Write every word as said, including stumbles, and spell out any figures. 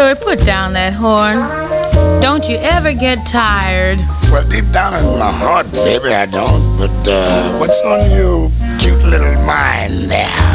Louis, put down that horn. Don't you ever get tired. Well, deep down in my heart, baby, I don't. But uh, what's on your cute little mind there?